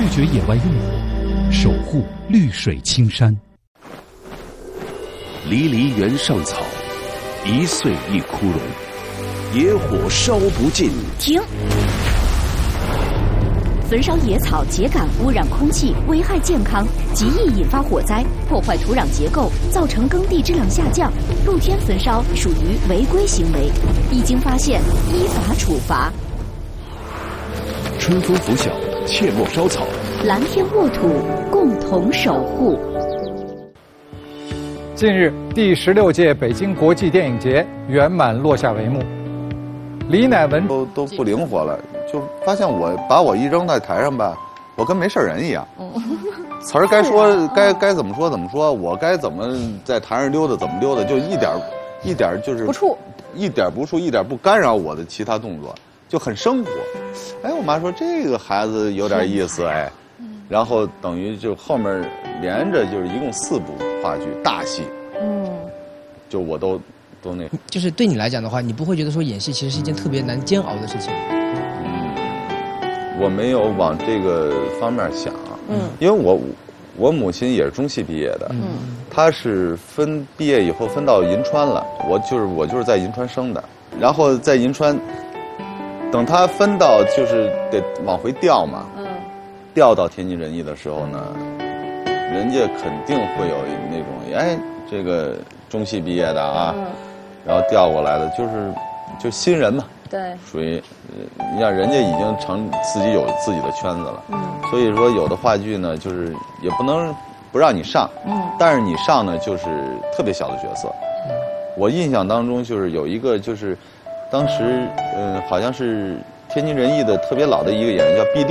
拒绝野外用火，守护绿水青山。 离离原上草，一岁一枯荣。野火烧不尽。 停！焚烧野草秸秆污染空气，危害健康，极易引发火灾，破坏土壤结构，造成耕地质量下降。露天焚烧属于违规行为，一经发现依法处罚。 春风拂晓，切莫烧草。 蓝天沃土，共同守护。 近日，第16届北京国际电影节圆满落下帷幕。李乃文都不灵活了，就发现把我一扔在台上吧，我跟没事人一样。词儿该说该怎么说怎么说，我该怎么在台上溜达怎么溜达，就一点就是不触， 一点不触，一点不干扰我的其他动作，就很生活。哎，我妈说这个孩子有点意思哎，然后等于就后面连着就是一共4部话剧大戏，就我都那个。 就是对你来讲的话，你不会觉得说演戏其实是一件特别难煎熬的事情。 我没有往这个方面想，因为我母亲也是中戏毕业的，她是毕业以后分到银川了，我就是在银川生的，然后在银川，等她分到就是得往回调嘛，调到天津人艺的时候呢，人家肯定会有那种哎这个中戏毕业的啊，然后调过来的就新人嘛。 对， 属于，你像人家已经自己有自己的圈子了，所以说有的话剧呢，就是也不能不让你上，但是你上呢就是特别小的角色。我印象当中就是有一个就是，当时好像是天津人艺的特别老的一个演员叫毕